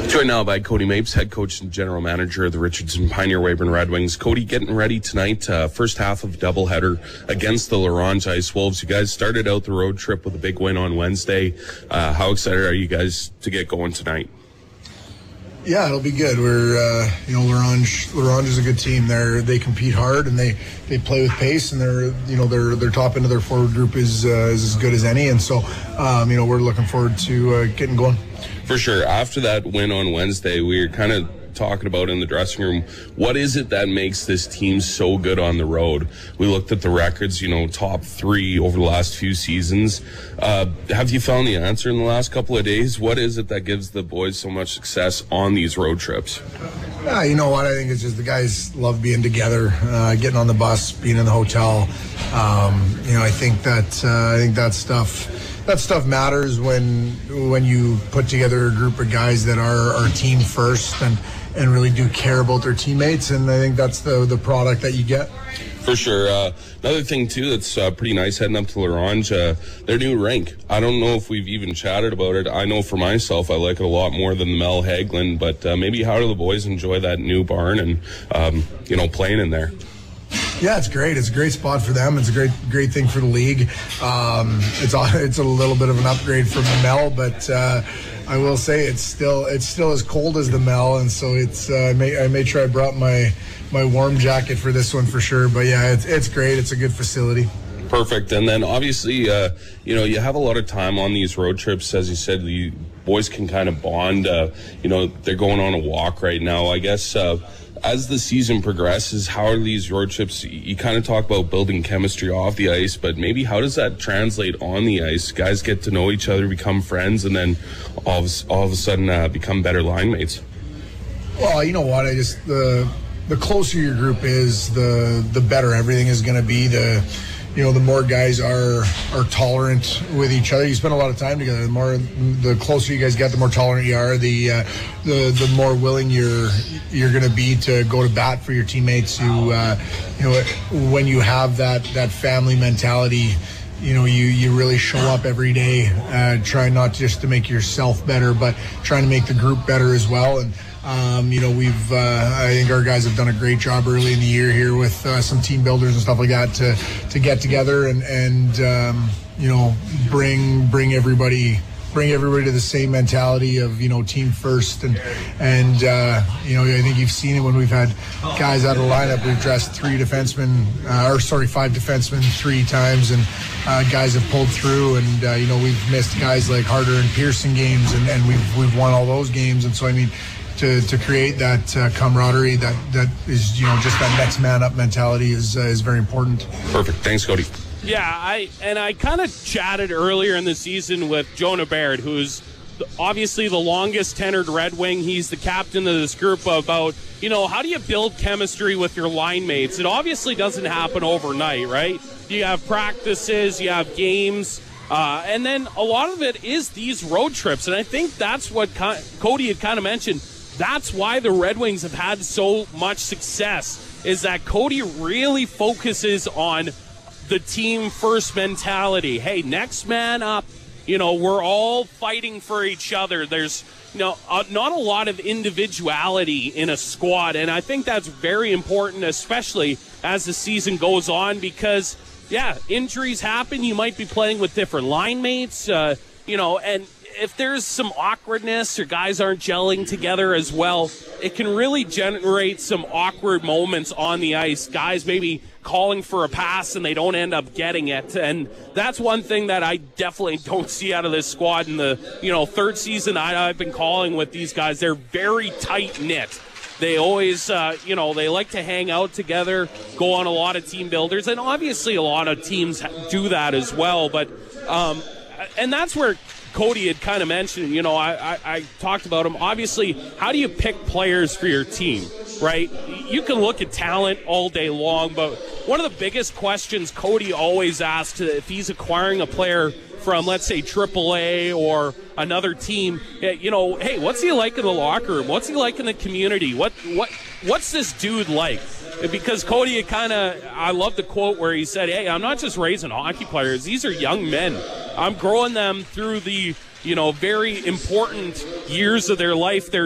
Joined now by Cody Mapes, head coach and general manager of the Richardson Pioneer Weyburn Red Wings. Cody, getting ready tonight, first half of doubleheader against the Laurent Ice Wolves. You guys started out the road trip with a big win on Wednesday. How excited are you guys to get going tonight? Yeah, it'll be good. We're, Laurent is a good team. They compete hard and they play with pace, and their top end of their forward group is as good as any. And so, we're looking forward to getting going. For sure. After that win on Wednesday, we were kind of talking about in the dressing room, what is it that makes this team so good on the road? We looked at the records, top three over the last few seasons. Have you found the answer in the last couple of days? What is it that gives the boys so much success on these road trips? You know what? I think it's just the guys love being together, getting on the bus, being in the hotel. I think that stuff matters when you put together a group of guys that are team first and really do care about their teammates, and I think that's the product that you get. For sure. Another thing, too, that's pretty nice heading up to Laurent, their new rink. I don't know if we've even chatted about it. I know for myself I like it a lot more than the Mel Hagelin, but maybe how do the boys enjoy that new barn and, playing in there? Yeah, it's great. It's a great spot for them. It's a great thing for the league. It's a little bit of an upgrade from the Mel, but I will say it's still as cold as the Mel, and so it's I may try brought my warm jacket for this one for sure. But yeah, it's great. It's a good facility. Perfect. And then obviously, you have a lot of time on these road trips. As you said, the boys can kind of bond. They're going on a walk right now. I guess as the season progresses, how are these road trips? You kind of talk about building chemistry off the ice, but maybe how does that translate on the ice? Guys get to know each other, become friends, and then all of a sudden become better line mates. Well, you know what? The closer your group is, the better everything is going to be. The more guys are tolerant with each other. You spend a lot of time together. The closer you guys get, the more tolerant you are. The more willing you're going to be to go to bat for your teammates. When you have that family mentality, you really show up every day, trying not just to make yourself better, but trying to make the group better as well. And I think our guys have done a great job early in the year here with some team builders and stuff like that to get together and bring everybody to the same mentality of team first and I think you've seen it when we've had guys out of the lineup. We've dressed five defensemen 3 times, and guys have pulled through, and we've missed guys like Harder and Pearson games, and we've won all those games. And so to create that camaraderie that is just that next man up mentality is very important. Perfect. Thanks, Cody. Yeah, I kind of chatted earlier in the season with Jonah Baird, who's obviously the longest tenured Red Wing. He's the captain of this group, about how do you build chemistry with your line mates? It obviously doesn't happen overnight, right? You have practices, you have games, and then a lot of it is these road trips, and I think that's what Cody had kind of mentioned. That's why the Red Wings have had so much success, is that Cody really focuses on the team first mentality. Hey, next man up. We're all fighting for each other. There's not a lot of individuality in a squad, and I think that's very important, especially as the season goes on, because injuries happen. You might be playing with different line mates, and if there's some awkwardness or guys aren't gelling together as well, it can really generate some awkward moments on the ice. Guys maybe calling for a pass and they don't end up getting it. And that's one thing that I definitely don't see out of this squad in the, third season I've been calling with these guys. They're very tight-knit. They always, they like to hang out together, go on a lot of team builders, and obviously a lot of teams do that as well. But, and that's where Cody had kind of mentioned, I talked about him. Obviously, how do you pick players for your team, right? You can look at talent all day long, but one of the biggest questions Cody always asks if he's acquiring a player from, let's say, AAA or another team, hey, what's he like in the locker room? What's he like in the community? What's this dude like? Because Cody I love the quote where he said, hey, I'm not just raising hockey players. These are young men. I'm growing them through the, very important years of their life. They're